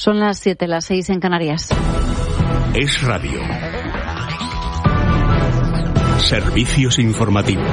Son las 7, las 6 en Canarias. Es Radio. Servicios informativos.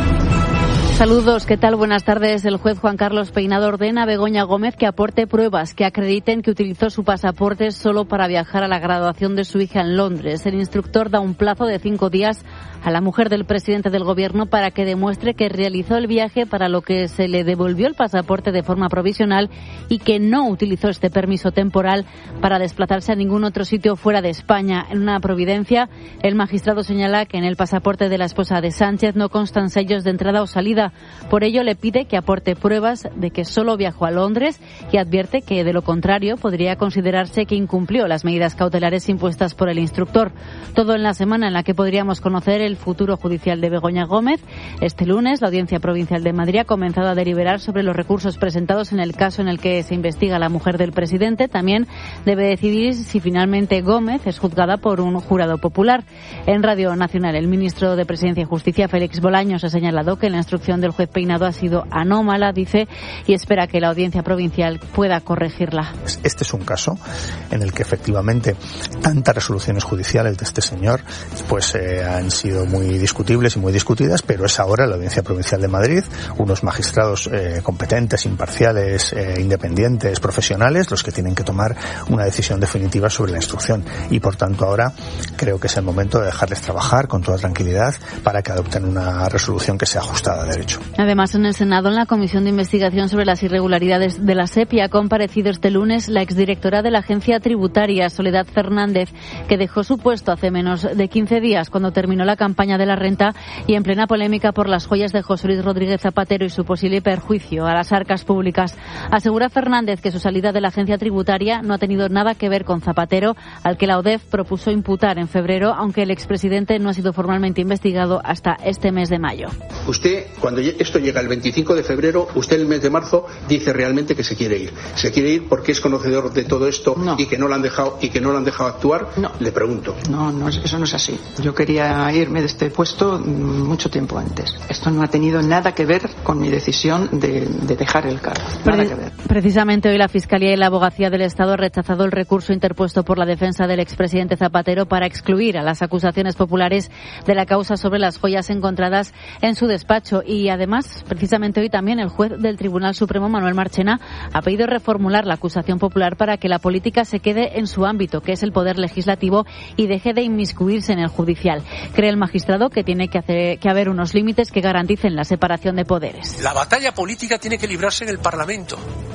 Saludos, ¿qué tal? Buenas tardes. El juez Juan Carlos Peinado ordena a Begoña Gómez que aporte pruebas que acrediten que utilizó su pasaporte solo para viajar a la graduación de su hija en Londres. El instructor da un plazo de 5 días a la mujer del presidente del gobierno para que demuestre que realizó el viaje para lo que se le devolvió el pasaporte de forma provisional y que no utilizó este permiso temporal para desplazarse a ningún otro sitio fuera de España. En una providencia, el magistrado señala que en el pasaporte de la esposa de Sánchez no constan sellos de entrada o salida. Por ello, le pide que aporte pruebas de que solo viajó a Londres y advierte que, de lo contrario, podría considerarse que incumplió las medidas cautelares impuestas por el instructor. Todo en la semana en la que podríamos conocer el futuro judicial de Begoña Gómez. Este lunes, la Audiencia Provincial de Madrid ha comenzado a deliberar sobre los recursos presentados en el caso en el que se investiga a la mujer del presidente. También debe decidir si finalmente Gómez es juzgada por un jurado popular. En Radio Nacional, el ministro de Presidencia y Justicia, Félix Bolaños, ha señalado que la instrucción del juez Peinado ha sido anómala, dice, y espera que la Audiencia Provincial pueda corregirla. Este es un caso en el que efectivamente tantas resoluciones judiciales de este señor pues han sido muy discutibles y muy discutidas, pero es ahora la Audiencia Provincial de Madrid, unos magistrados competentes, imparciales, independientes, profesionales, los que tienen que tomar una decisión definitiva sobre la instrucción. Y por tanto ahora creo que es el momento de dejarles trabajar con toda tranquilidad para que adopten una resolución que sea ajustada a derecho. Además, en el Senado, en la Comisión de Investigación sobre las Irregularidades de la SEPI, ha comparecido este lunes la exdirectora de la Agencia Tributaria, Soledad Fernández, que dejó su puesto hace menos de 15 días cuando terminó la campaña de la renta y en plena polémica por las joyas de José Luis Rodríguez Zapatero y su posible perjuicio a las arcas públicas. Asegura Fernández que su salida de la Agencia Tributaria no ha tenido nada que ver con Zapatero, al que la ODEF propuso imputar en febrero, aunque el expresidente no ha sido formalmente investigado hasta este mes de mayo. Usted, cuando esto llega el 25 de febrero, usted el mes de marzo dice realmente que se quiere ir. ¿Se quiere ir porque es conocedor de todo esto y que no lo han dejado actuar? No. Le pregunto. No, eso no es así. Yo quería irme de este puesto mucho tiempo antes. Esto no ha tenido nada que ver con mi decisión de dejar el cargo. Nada que ver. Precisamente hoy la Fiscalía y la Abogacía del Estado han rechazado el recurso interpuesto por la defensa del expresidente Zapatero para excluir a las acusaciones populares de la causa sobre las joyas encontradas en su despacho. Y además, precisamente hoy también el juez del Tribunal Supremo, Manuel Marchena, ha pedido reformular la acusación popular para que la política se quede en su ámbito, que es el poder legislativo, y deje de inmiscuirse en el judicial. Cree el magistrado que tiene que haber unos límites que garanticen la separación de poderes. La batalla política tiene que librarse en el Parlamento.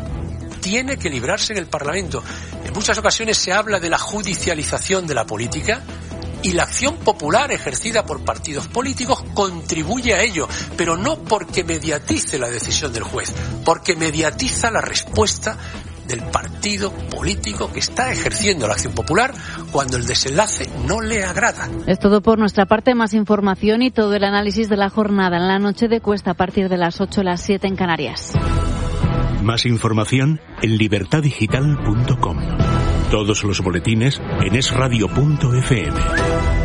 Tiene que librarse en el Parlamento. En muchas ocasiones se habla de la judicialización de la política y la acción popular ejercida por partidos políticos contribuye a ello, pero no porque mediatice la decisión del juez, porque mediatiza la respuesta del partido político que está ejerciendo la acción popular cuando el desenlace no le agrada. Es todo por nuestra parte. Más información y todo el análisis de la jornada en la noche de Cuesta a partir de las 8, las 7 en Canarias. Más información en libertadigital.com. Todos los boletines en esradio.fm.